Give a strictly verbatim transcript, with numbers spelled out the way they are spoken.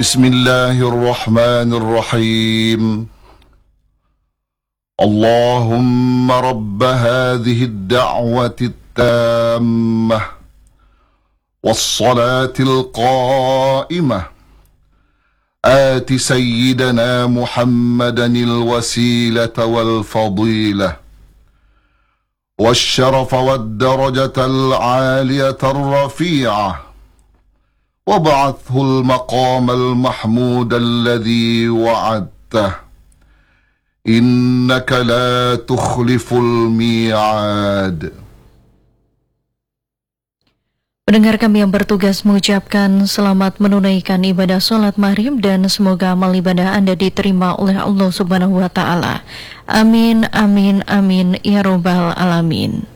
بسم الله الرحمن الرحيم. اللهم رب هذه الدعوة التامة والصلاة القائمة آت سيدنا محمدا الوسيلة والفضيلة والشرف والدرجة العالية الرفيعة وابعثه المقام المحمود الذي وعدته إنك لا تخلف الميعاد. Pendengar kami yang bertugas mengucapkan selamat menunaikan ibadah sholat maghrib dan semoga amal ibadah Anda diterima oleh Allah Subhanahu wa Ta'ala. Amin, amin, amin, ya Rabbal Alamin.